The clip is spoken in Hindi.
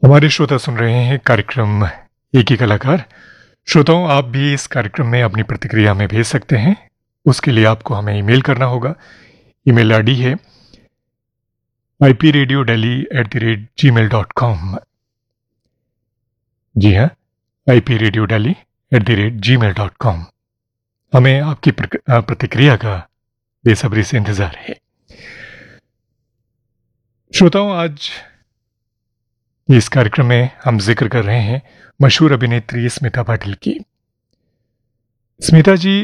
हमारे श्रोता सुन रहे हैं कार्यक्रम एक ही कलाकार। श्रोताओं, आप भी इस कार्यक्रम में अपनी प्रतिक्रिया में भेज सकते हैं। उसके लिए आपको हमें ईमेल करना होगा। ईमेल आईडी है ipradiodelhi@gmail.com। जी हाँ, ipradiodelhi@gmail.com। हमें आपकी प्रतिक्रिया का बेसब्री से इंतजार है। श्रोताओं, आज इस कार्यक्रम में हम जिक्र कर रहे हैं मशहूर अभिनेत्री स्मिता पाटिल की। स्मिता जी